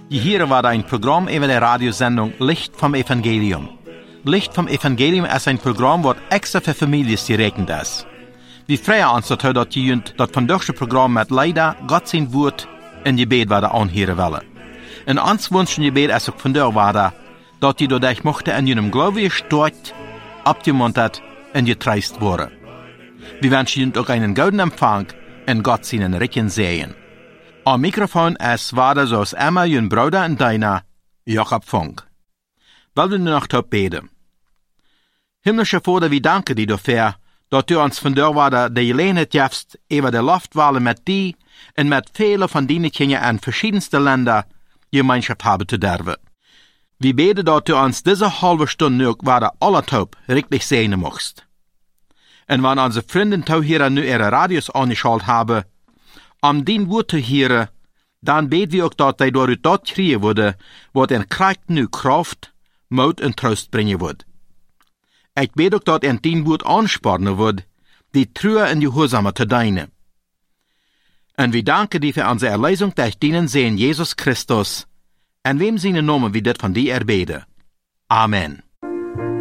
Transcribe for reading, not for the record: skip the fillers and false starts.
Hier war ein Programm über der Radiosendung Licht vom Evangelium. Licht vom Evangelium ist ein Programm, das extra für Familien gerechnet ist. Wir freuen uns, dass das von diesem Programm mit leider Gott sein Wort in Gebet werden anhören wollen. Und uns wünschen Gebet ist auch von der Warte, dass die dadurch mochte in ihrem Glauben gestärkt, abgemuntert und getreist wurden. Wir wünschen Ihnen auch einen guten Empfang und Gott seinen Recken sehen. Am Mikrofon ist Vater zoals Emma, Ihren Bruder und deiner, Jakob Funk. Wollen wir noch beten? Himmlischer Vater, wir danken dir dafür, dass du uns von der Warte die Gelegenheit gibst, über die Luftwahlen mit dir und mit vielen von deinen Kindern in verschiedensten Ländern Gemeinschaft haben zu dürfen. Wir beten, dass du uns diese halbe Stunde noch Warte alle taub richtig sehen möchtest. Und wenn unsere Freunde hier nu ihre Radios angeschaltet haben, um den Wort zu hören, dann beten wir auch, dass die durch das kriegen würde, was in Kraft nu Kraft, Mut und Trost bringen wird. Ich bete auch, dass in den Wort anspornen wird, die Treue und die Gehorsame zu dienen. Und wir danken dir für unsere Erlösung durch deinen Sohn Jesus Christus, in wem seine Namen wir das von dir erbeten. Amen.